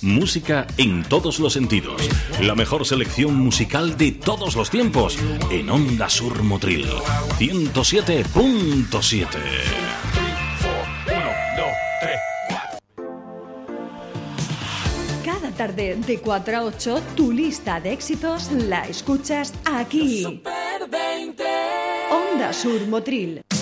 Música en todos los sentidos. La mejor selección musical de todos los tiempos en Onda Sur Motril 107.7. Cada tarde de 4 a 8, tu lista de éxitos la escuchas aquí. Onda Sur Motril.